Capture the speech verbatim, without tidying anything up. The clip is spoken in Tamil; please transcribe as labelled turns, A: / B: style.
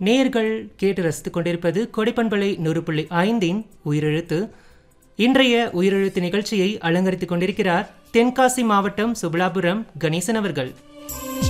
A: நேயர்கள் கேட்டு ரசித்துக் கொண்டிருப்பது கொடைப்பண்பலை நூறு புள்ளி ஐந்தின் உயிரெழுத்து. இன்றைய உயிரெழுத்து நிகழ்ச்சியை அலங்கரித்துக் கொண்டிருக்கிறார் தென்காசி மாவட்டம் சுபலாபுரம் கணேசன் அவர்கள்.